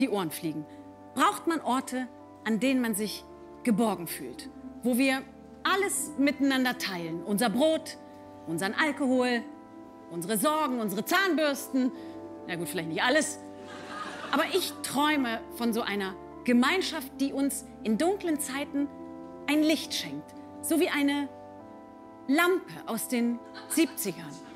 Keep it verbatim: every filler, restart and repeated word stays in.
die Ohren fliegen, braucht man Orte, an denen man sich geborgen fühlt, wo wir alles miteinander teilen. Unser Brot, unseren Alkohol, unsere Sorgen, unsere Zahnbürsten. Na gut, vielleicht nicht alles. Aber ich träume von so einer Gemeinschaft, die uns in dunklen Zeiten ein Licht schenkt. So wie eine Lampe aus den siebzigern.